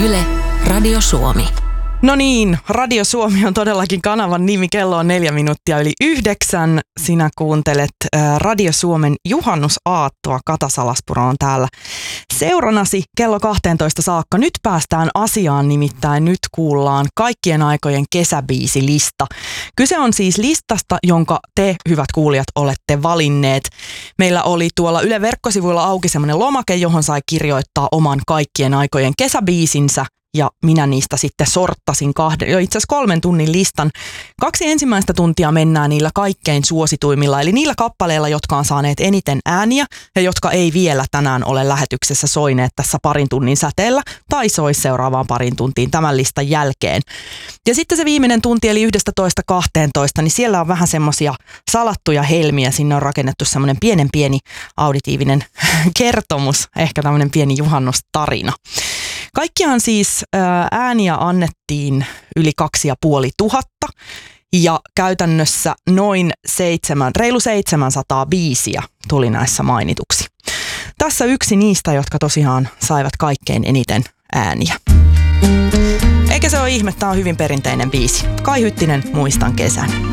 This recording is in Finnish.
Yle, Radio Suomi. No niin, Radio Suomi on todellakin kanavan nimi. Kello on 9:04. Sinä kuuntelet Radio Suomen juhannusaattoa. Kata Salaspuro on täällä seuranasi kello 12 saakka. Nyt päästään asiaan, nimittäin nyt kuullaan kaikkien aikojen kesäbiisilista. Kyse on siis listasta, jonka te, hyvät kuulijat, olette valinneet. Meillä oli tuolla Yle verkkosivuilla auki semmoinen lomake, johon sai kirjoittaa oman kaikkien aikojen kesäbiisinsä. Ja minä niistä sitten sorttasin itse asiassa 3 tunnin listan. 2 ensimmäistä tuntia mennään niillä kaikkein suosituimmilla, eli niillä kappaleilla, jotka on saaneet eniten ääniä ja jotka ei vielä tänään ole lähetyksessä soineet tässä parin tunnin säteellä tai sois seuraavaan parin tuntiin tämän listan jälkeen. Ja sitten se viimeinen tunti, eli 11-12, niin siellä on vähän semmoisia salattuja helmiä. Sinne on rakennettu semmoinen pieni auditiivinen kertomus, ehkä tämmöinen pieni juhannustarina. Kaikkiaan siis ääniä annettiin yli 2500 ja käytännössä reilu 700 biisiä tuli näissä mainituksi. Tässä yksi niistä, jotka tosiaan saivat kaikkein eniten ääniä. Eikä se ole ihme, tämä on hyvin perinteinen biisi. Kai Hyttinen, Muistan kesän.